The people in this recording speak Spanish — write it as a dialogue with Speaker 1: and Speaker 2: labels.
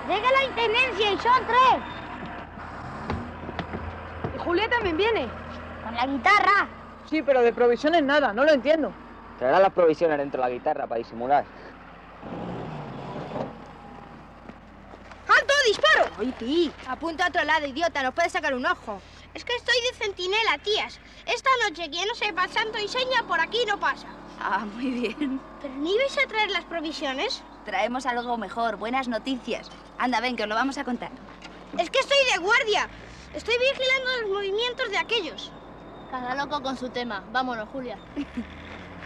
Speaker 1: Llega la intendencia y son 3.
Speaker 2: ¿Y Julia también viene?
Speaker 1: Con la guitarra.
Speaker 2: Sí, pero de provisiones nada, no lo entiendo.
Speaker 3: Traerá las provisiones dentro de la guitarra para disimular.
Speaker 4: ¡Alto, disparo!
Speaker 5: ¡Ay, ti!
Speaker 4: Apunta a otro lado, idiota, nos puede sacar un ojo.
Speaker 1: Es que estoy de centinela, tías. Esta noche quien no sepa santo y seña por aquí no pasa.
Speaker 5: Ah, muy bien.
Speaker 1: ¿Pero ni vais a traer las provisiones?
Speaker 5: Traemos algo mejor, buenas noticias. Anda, ven, que os lo vamos a contar.
Speaker 1: Es que estoy de guardia. Estoy vigilando los movimientos de aquellos.
Speaker 6: Cada loco con su tema. Vámonos, Julia.